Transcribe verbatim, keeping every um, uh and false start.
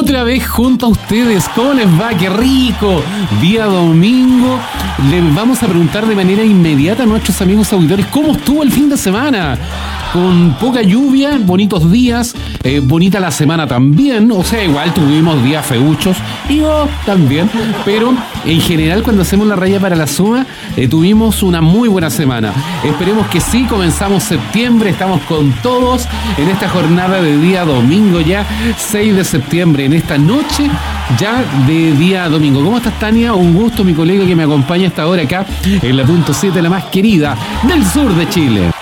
otra vez junto a ustedes. ¿Cómo les va? ¡Qué rico! Día domingo. Les vamos a preguntar de manera inmediata a nuestros amigos auditores cómo estuvo el fin de semana. Con poca lluvia, bonitos días, eh, bonita la semana también. O sea, igual tuvimos días feuchos y yo también. Pero en general, cuando hacemos la raya para la suma, eh, tuvimos una muy buena semana. Esperemos que sí. Comenzamos septiembre, estamos con todos en esta jornada de día domingo ya, seis de septiembre, en esta noche ya de día domingo. ¿Cómo estás, Tania? Un gusto, mi colega que me acompaña hasta ahora acá en la punto siete, la más querida del sur de Chile.